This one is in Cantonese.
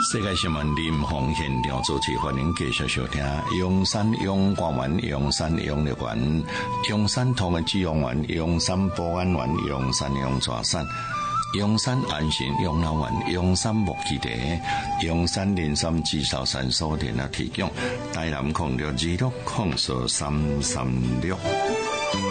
世界新闻林鸿现场主持，欢迎继续收听阳山阳光园、阳山养乐园、阳山同的志愿园、阳山保安园、阳山阳抓山、阳山安心养老院、阳山木基地、阳山林山至少山所电啊提供，台南0626043336。